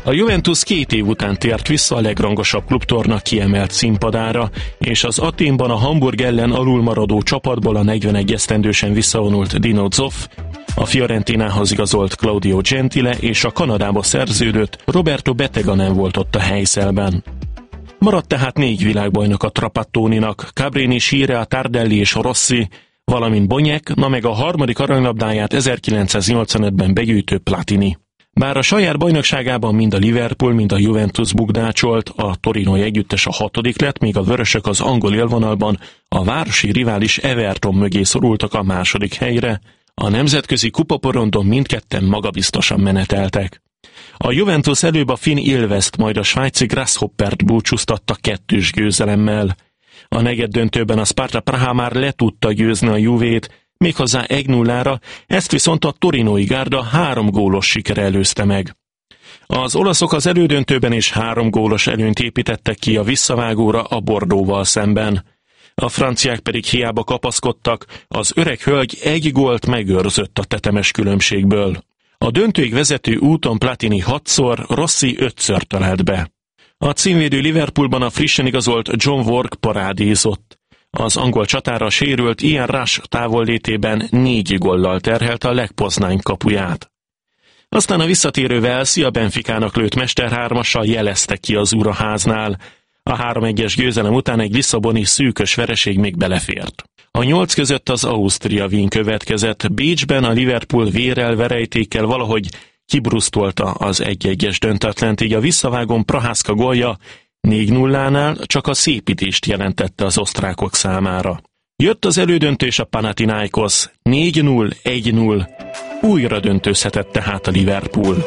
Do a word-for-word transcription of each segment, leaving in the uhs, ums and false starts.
A Juventus két év után tért vissza a legrangosabb klubtorna kiemelt színpadára, és az Athénban a Hamburg ellen alulmaradó csapatból a negyvenegy esztendősen visszavonult Dino Zoff, a Fiorentinához igazolt Claudio Gentile és a Kanadába szerződött Roberto Beteganen volt ott a helyszelben. Maradt tehát négy világbajnok a Trapattoninak, Cabrini, Scirea, Tardelli és Rossi, valamint Bonyek, na meg a harmadik aranylabdáját ezerkilencszáznyolcvanötben begyűjtő Platini. Bár a saját bajnokságában mind a Liverpool, mind a Juventus bukdácsolt, a torinói együttes a hatodik lett, míg a vörösök az angol élvonalban a városi rivális Everton mögé szorultak a második helyre, a nemzetközi kupaporondon mindketten magabiztosan meneteltek. A Juventus előbb a finn Ilveszt, majd a svájci Grasshoppert búcsúztatta kettős győzelemmel. A negyeddöntőben a Sparta Praha már le tudta győzni a Juvét, méghozzá egy nullára, ezt viszont a torinói gárda három gólos sikere előzte meg. Az olaszok az elődöntőben is három gólos előnyt építettek ki a visszavágóra a Bordeauxval szemben. A franciák pedig hiába kapaszkodtak, az öreg hölgy egy gólt megőrzött a tetemes különbségből. A döntőig vezető úton Platini hatszor, Rossi ötször talált be. A címvédő Liverpoolban a frissen igazolt John Work parádézott. Az angol csatára sérült Ian Rush távollétében négy góllal terhelte a legpoznány kapuját. Aztán a visszatérő Velszi a Benficának lőtt mesterhármassal jelezte ki az uraháznál. A három egyes győzelem után egy lisszaboni szűkös vereség még belefért. A nyolc között az Austria Wien következett, Bécsben a Liverpool vérrel, verejtékkel valahogy kibrusztolta az egy egyes döntetlent, így a visszavágón Prohászka gólja négy nullánál csak a szépítést jelentette az osztrákok számára. Jött az elődöntő és a Panathinaikos, négy null, egy null, újra döntőzhetett tehát a Liverpool.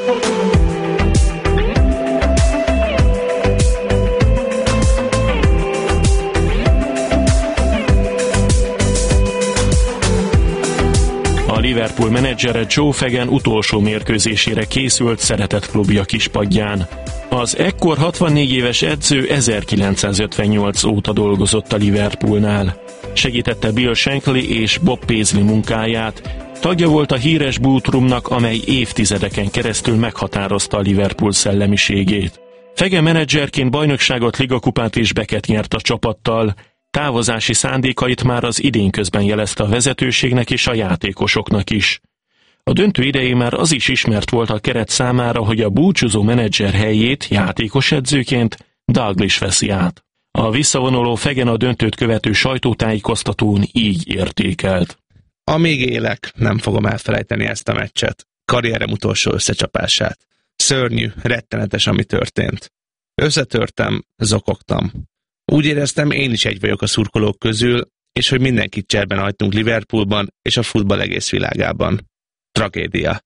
A Liverpool menedzsere Joe Fagan utolsó mérkőzésére készült szeretett klubja kispadján. Az ekkor hatvannégy éves edző ezerkilencszázötvennyolc óta dolgozott a Liverpoolnál. Segítette Bill Shankly és Bob Paisley munkáját. Tagja volt a híres bútrumnak, amely évtizedeken keresztül meghatározta a Liverpool szellemiségét. Fagan menedzserként bajnokságot, ligakupát és beket nyert a csapattal. Távozási szándékait már az idén közben jelezte a vezetőségnek és a játékosoknak is. A döntő idején már az is ismert volt a keret számára, hogy a búcsúzó menedzser helyét játékos edzőként Dalglish veszi át. A visszavonuló Fagan a döntőt követő sajtótájékoztatón így értékelt. Amíg élek, nem fogom elfelejteni ezt a meccset. Karrierem utolsó összecsapását. Szörnyű, rettenetes, ami történt. Összetörtem, zokogtam. Úgy éreztem, én is egy vagyok a szurkolók közül, és hogy mindenkit cserben hagytunk Liverpoolban és a futball egész világában. Tragédia.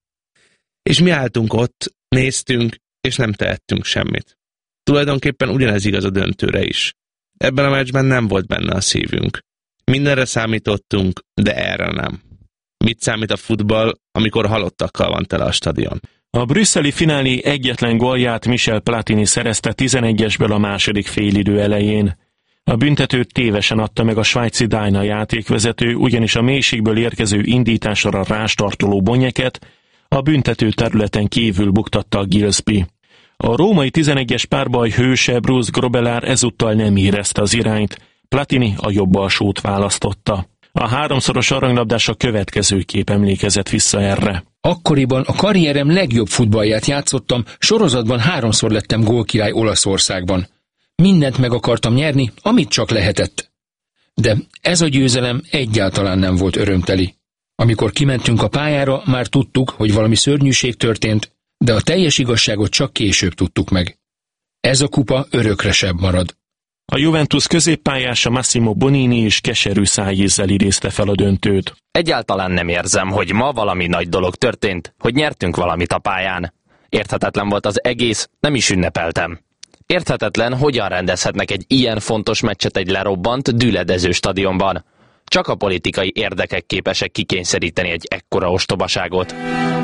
És mi álltunk ott, néztünk, és nem tehettünk semmit. Tulajdonképpen ugyanez igaz a döntőre is. Ebben a meccsben nem volt benne a szívünk. Mindenre számítottunk, de erre nem. Mit számít a futball, amikor halottakkal van tele a stadion? A brüsszeli finálé egyetlen gólját Michel Platini szerezte tizenegyesből a második félidő elején. A büntetőt tévesen adta meg a svájci Dyna játékvezető, ugyanis a mélységből érkező indításra rástartoló Bonyeket a büntető területen kívül buktatta a Gillespie. A római tizenegyes párbaj hőse Bruce Grobbelaar ezúttal nem érezte az irányt, Platini a jobb alsót választotta. A háromszoros aranylabdás a következőképp emlékezett vissza erre. Akkoriban a karrierem legjobb futballját játszottam, sorozatban háromszor lettem gólkirály Olaszországban. Mindent meg akartam nyerni, amit csak lehetett. De ez a győzelem egyáltalán nem volt örömteli. Amikor kimentünk a pályára, már tudtuk, hogy valami szörnyűség történt, de a teljes igazságot csak később tudtuk meg. Ez a kupa örökre sebb marad. A Juventus középpályása Massimo Bonini is keserű szájézzel idézte fel a döntőt. Egyáltalán nem érzem, hogy ma valami nagy dolog történt, hogy nyertünk valamit a pályán. Érthetetlen volt az egész, nem is ünnepeltem. Érthetetlen, hogyan rendezhetnek egy ilyen fontos meccset egy lerobbant, düledező stadionban. Csak a politikai érdekek képesek kikényszeríteni egy ekkora ostobaságot.